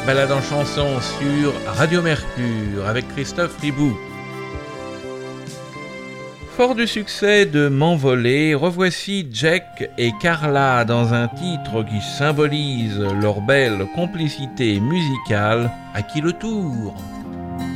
Balade en chanson sur Radio Mercure avec Christophe Ribou. Fort du succès de M'envoler, revoici Jack et Carla dans un titre qui symbolise leur belle complicité musicale. À qui le tour ?